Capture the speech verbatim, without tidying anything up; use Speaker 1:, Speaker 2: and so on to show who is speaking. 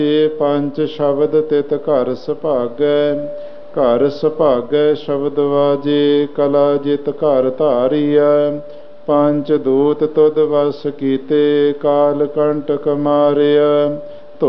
Speaker 1: ਪੰਜ ਸ਼ਬਦ ਤਿਤ ਘਰ ਸੁਭਾਗੈ, ਘਰ ਸੁਭਾਗੈ ਸ਼ਬਦ ਵਾਜੇ, ਕਲਾ ਜਿਤ ਘਰ ਧਾਰੀਐ। ਪੰਜ ਦੂਤ ਤੁਧ ਵਸ ਕੀਤੇ, ਕਾਲ ਕੰਟਕ ਮਾਰਿਆ,